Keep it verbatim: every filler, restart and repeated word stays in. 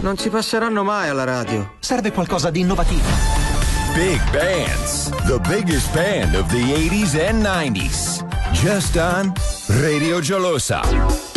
non ci passeranno mai alla radio. Serve qualcosa di innovativo. Big Bands, the biggest band of the eighties and nineties. Just on Radio Gelosa.